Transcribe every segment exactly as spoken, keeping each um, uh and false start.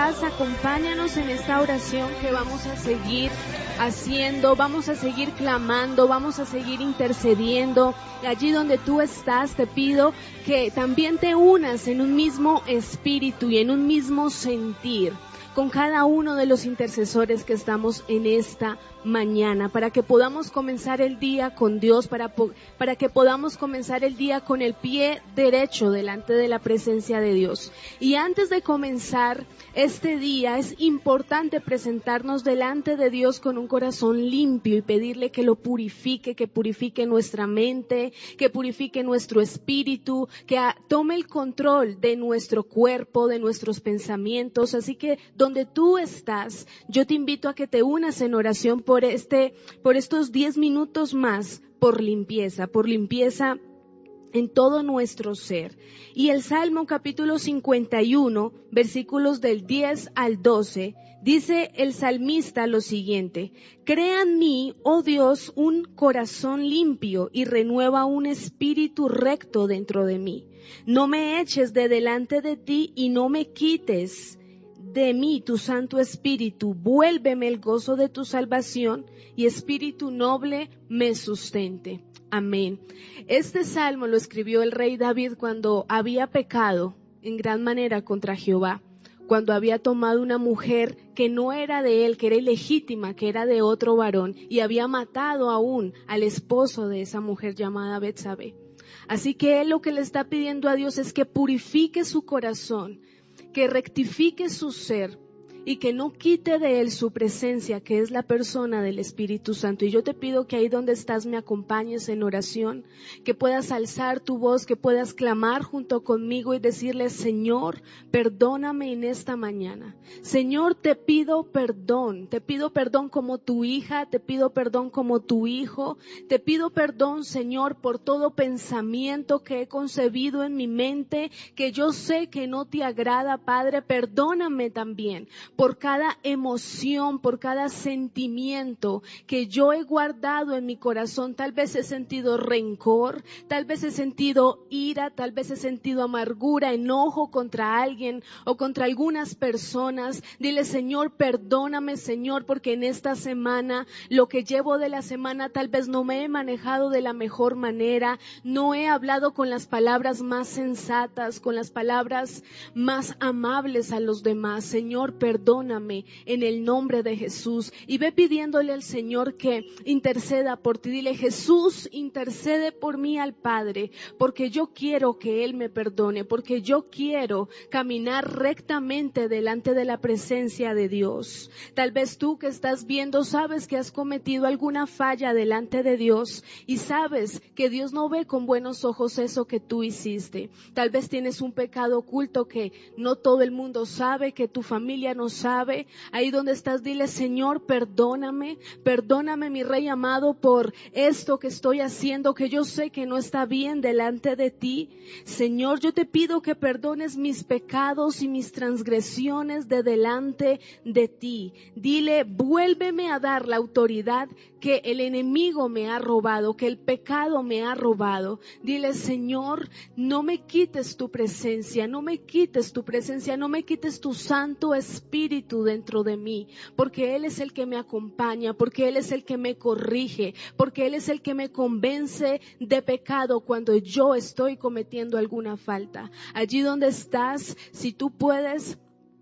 estás, acompáñanos en esta oración que vamos a seguir haciendo, vamos a seguir clamando, vamos a seguir intercediendo. Allí donde tú estás, te pido que también te unas en un mismo espíritu y en un mismo sentir con cada uno de los intercesores que estamos en esta mañana, para que podamos comenzar el día con Dios, para, para que podamos comenzar el día con el pie derecho delante de la presencia de Dios. Y antes de comenzar este día, es importante presentarnos delante de Dios con un corazón limpio y pedirle que lo purifique, que purifique nuestra mente, que purifique nuestro espíritu, que a, tome el control de nuestro cuerpo, de nuestros pensamientos. Así que donde tú estás, yo te invito a que te unas en oración por Por este, por estos diez minutos más, por limpieza, por limpieza en todo nuestro ser. Y el Salmo capítulo cincuenta y uno, versículos del diez al doce, dice el salmista lo siguiente: crea en mí, oh Dios, un corazón limpio y renueva un espíritu recto dentro de mí. No me eches de delante de ti y no me quites de mí tu Santo Espíritu. Vuélveme el gozo de tu salvación y espíritu noble me sustente. Amén. Este salmo lo escribió el rey David cuando había pecado en gran manera contra Jehová, cuando había tomado una mujer que no era de él, que era ilegítima, que era de otro varón, y había matado aún al esposo de esa mujer llamada Betsabé. Así que él lo que le está pidiendo a Dios es que purifique su corazón, que rectifique su ser y que no quite de él su presencia, que es la persona del Espíritu Santo. Y yo te pido que ahí donde estás me acompañes en oración, que puedas alzar tu voz, que puedas clamar junto conmigo y decirle: Señor, perdóname en esta mañana. Señor, te pido perdón, te pido perdón como tu hija, te pido perdón como tu hijo, te pido perdón, Señor, por todo pensamiento que he concebido en mi mente, que yo sé que no te agrada, Padre. Perdóname también por cada emoción, por cada sentimiento que yo he guardado en mi corazón. Tal vez he sentido rencor, tal vez he sentido ira, tal vez he sentido amargura, enojo contra alguien o contra algunas personas. Dile: Señor, perdóname, Señor, porque en esta semana, lo que llevo de la semana, tal vez no me he manejado de la mejor manera, no he hablado con las palabras más sensatas, con las palabras más amables a los demás. Señor, perdóname. Perdóname en el nombre de Jesús. Y ve pidiéndole al Señor que interceda por ti. Dile: Jesús, intercede por mí al Padre, porque yo quiero que Él me perdone, porque yo quiero caminar rectamente delante de la presencia de Dios. Tal vez tú que estás viendo sabes que has cometido alguna falla delante de Dios y sabes que Dios no ve con buenos ojos eso que tú hiciste. Tal vez tienes un pecado oculto que no todo el mundo sabe, que tu familia no sabe. Ahí donde estás, dile: Señor, perdóname, perdóname, mi Rey amado, por esto que estoy haciendo, que yo sé que no está bien delante de ti. Señor, yo te pido que perdones mis pecados y mis transgresiones de delante de ti. Dile: vuélveme a dar la autoridad que el enemigo me ha robado, que el pecado me ha robado. Dile: Señor, no me quites tu presencia, no me quites tu presencia, no me quites tu Santo Espíritu dentro de mí, porque Él es el que me acompaña, porque Él es el que me corrige, porque Él es el que me convence de pecado cuando yo estoy cometiendo alguna falta. Allí donde estás, si tú puedes,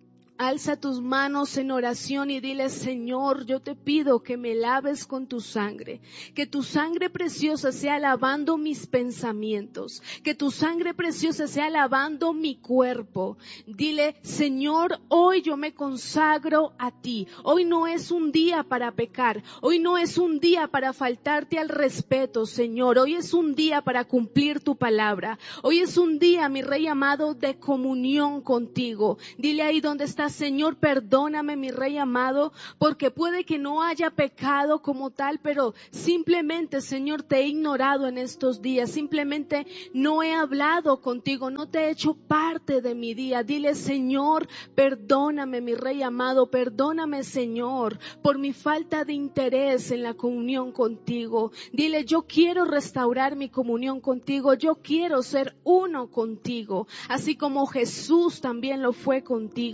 alza tus manos en oración y dile: Señor, yo te pido que me laves con tu sangre, que tu sangre preciosa sea lavando mis pensamientos, que tu sangre preciosa sea lavando mi cuerpo. Dile: Señor, hoy yo me consagro a ti. Hoy no es un día para pecar, hoy no es un día para faltarte al respeto, Señor. Hoy es un día para cumplir tu palabra. Hoy es un día, mi Rey amado, de comunión contigo. Dile ahí donde estás: Señor, perdóname, mi Rey amado, porque puede que no haya pecado como tal, pero simplemente, Señor, te he ignorado en estos días, simplemente no he hablado contigo, no te he hecho parte de mi día. Dile: Señor, perdóname, mi Rey amado, perdóname, Señor, por mi falta de interés en la comunión contigo. Dile: yo quiero restaurar mi comunión contigo, yo quiero ser uno contigo, así como Jesús también lo fue contigo, Padre.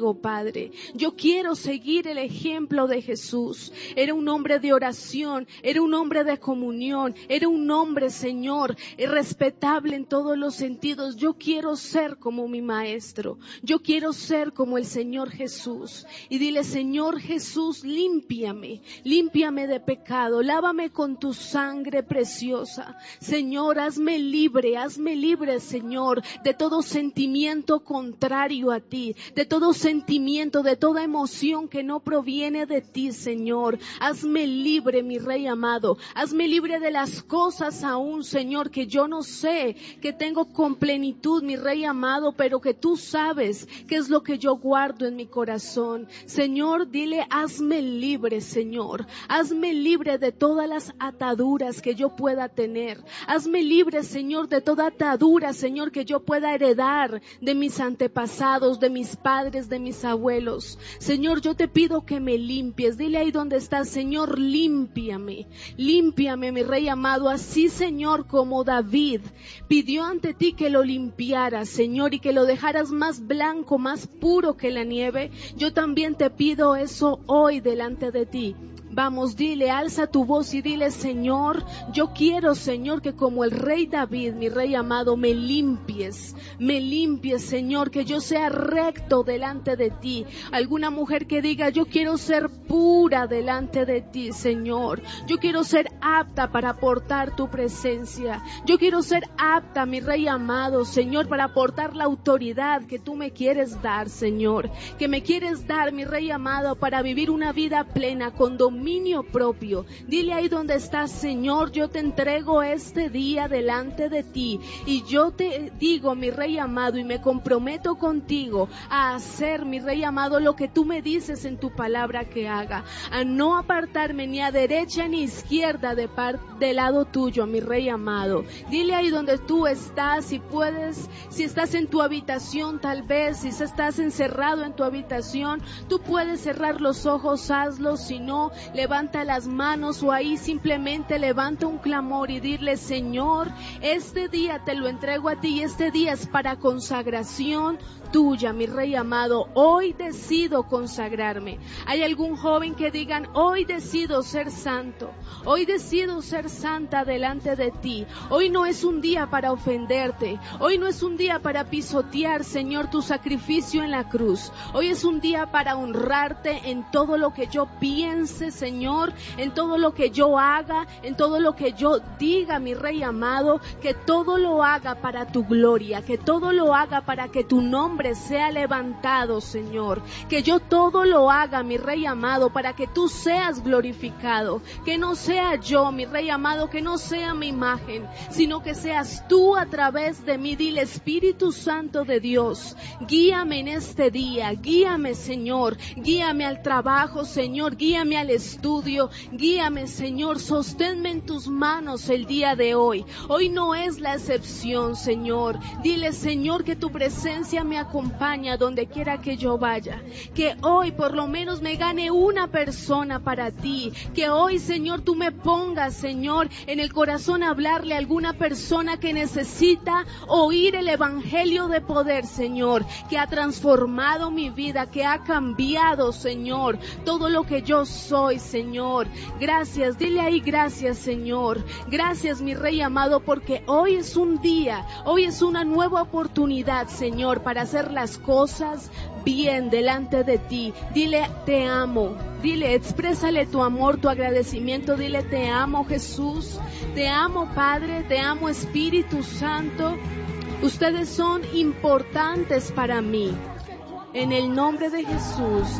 Padre. Yo quiero seguir el ejemplo de Jesús. Era un hombre de oración, era un hombre de comunión, era un hombre, Señor, respetable en todos los sentidos. Yo quiero ser como mi Maestro. Yo quiero ser como el Señor Jesús. Y dile, Señor Jesús, límpiame, límpiame de pecado, lávame con tu sangre preciosa. Señor, hazme libre, hazme libre, Señor, de todo sentimiento contrario a ti, de todo sentimiento, de toda emoción que no proviene de ti, Señor. Hazme libre, mi Rey amado, hazme libre de las cosas aún, Señor, que yo no sé, que tengo con plenitud, mi Rey amado, pero que tú sabes qué es lo que yo guardo en mi corazón. Señor, dile, hazme libre, Señor, hazme libre de todas las ataduras que yo pueda tener, hazme libre, Señor, de toda atadura, Señor, que yo pueda heredar de mis antepasados, de mis padres, de mis abuelos. Señor, yo te pido que me limpies. Dile ahí donde estás, Señor, límpiame, límpiame, mi Rey amado, así, Señor, como David pidió ante ti que lo limpiaras, Señor, y que lo dejaras más blanco, más puro que la nieve. Yo también te pido eso hoy delante de ti. Vamos, dile, alza tu voz y dile, Señor, yo quiero, Señor, que como el Rey David, mi Rey amado, me limpies, me limpies, Señor, que yo sea recto delante de ti. Alguna mujer que diga, yo quiero ser pura delante de ti, Señor. Yo quiero ser apta para aportar tu presencia. Yo quiero ser apta, mi Rey amado, Señor, para aportar la autoridad que tú me quieres dar, Señor. Que me quieres dar, mi Rey amado, para vivir una vida plena, con dominio propio. Dile ahí donde estás, Señor, yo te entrego este día delante de ti y yo te digo, mi Rey amado, y me comprometo contigo a hacer, mi Rey amado, lo que tú me dices en tu palabra que haga, a no apartarme ni a derecha ni izquierda de par del lado tuyo, mi Rey amado. Dile ahí donde tú estás, si puedes, si estás en tu habitación, tal vez, si estás encerrado en tu habitación, tú puedes cerrar los ojos, hazlo. Si no, levanta las manos o ahí simplemente levanta un clamor y dile, Señor, este día te lo entrego a ti y este día es para consagración tuya, mi Rey amado. Hoy decido consagrarme. Hay algún joven que digan, hoy decido ser santo, hoy decido ser santa delante de ti. Hoy no es un día para ofenderte, hoy no es un día para pisotear, Señor, tu sacrificio en la cruz. Hoy es un día para honrarte en todo lo que yo piense, Señor, en todo lo que yo haga, en todo lo que yo diga, mi Rey amado, que todo lo haga para tu gloria, que todo lo haga para que tu nombre sea levantado, Señor, que yo todo lo haga, mi Rey amado, para que tú seas glorificado, que no sea yo, mi Rey amado, que no sea mi imagen, sino que seas tú a través de mí. Dile, Espíritu Santo de Dios, guíame en este día, guíame, Señor, guíame al trabajo, Señor, guíame al estudio, guíame, Señor, sosténme en tus manos el día de hoy. Hoy no es la excepción, Señor. Dile, Señor, que tu presencia me acompaña donde quiera que yo vaya, que hoy por lo menos me gane una persona para ti, que hoy, Señor, tú me pongas, Señor, en el corazón a hablarle a alguna persona que necesita oír el evangelio de poder, Señor, que ha transformado mi vida, que ha cambiado, Señor, todo lo que yo soy, Señor. Gracias, dile ahí, gracias, Señor, gracias, mi Rey amado, porque hoy es un día, hoy es una nueva oportunidad, Señor, para hacer las cosas bien delante de ti. Dile, te amo, dile, exprésale tu amor, tu agradecimiento, dile, te amo, Jesús, te amo, Padre, te amo, Espíritu Santo, ustedes son importantes para mí. En el nombre de Jesús.